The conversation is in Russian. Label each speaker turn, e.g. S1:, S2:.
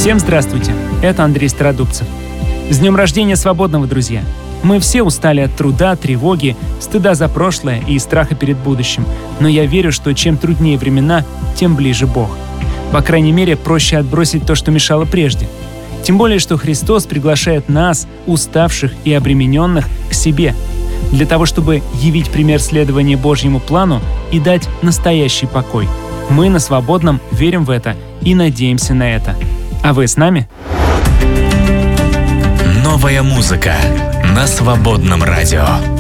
S1: Всем здравствуйте, это Андрей Стародубцев. С днем рождения свободного, друзья! Мы все устали от труда, тревоги, стыда за прошлое и страха перед будущим. Но я верю, что чем труднее времена, тем ближе Бог. По крайней мере, проще отбросить то, что мешало прежде. Тем более, что Христос приглашает нас, уставших и обремененных, к себе, для того, чтобы явить пример следования Божьему плану и дать настоящий покой. Мы на Свободном верим в это и надеемся на это. А вы с нами?
S2: Новая музыка на Свободном радио.